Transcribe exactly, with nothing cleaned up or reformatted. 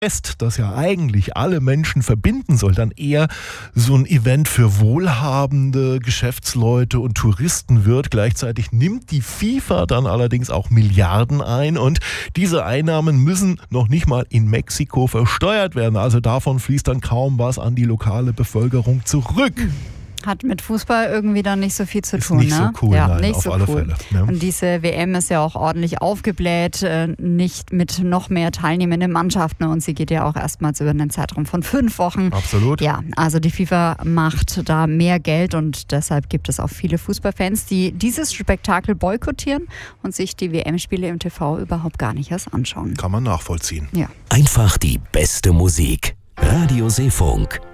Fest, das ja eigentlich alle Menschen verbinden soll, dann eher so ein Event für wohlhabende Geschäftsleute und Touristen wird. Gleichzeitig nimmt die FIFA dann allerdings auch Milliarden ein und diese Einnahmen müssen noch nicht mal in Mexiko versteuert werden. Also davon fließt dann kaum was an die lokale Bevölkerung zurück. Hat mit Fußball irgendwie dann nicht so viel zu ist tun, nicht ne? so cool, ja, nein, nicht auf so alle cool. Fälle. Ja. Und diese W M ist ja auch ordentlich aufgebläht, äh, nicht mit noch mehr teilnehmenden Mannschaften und sie geht ja auch erstmals über einen Zeitraum von fünf Wochen. Absolut. Ja, also die FIFA macht da mehr Geld und deshalb gibt es auch viele Fußballfans, die dieses Spektakel boykottieren und sich die W M-Spiele im T V überhaupt gar nicht erst anschauen. Kann man nachvollziehen. Ja. Einfach die beste Musik. Radio Seefunk.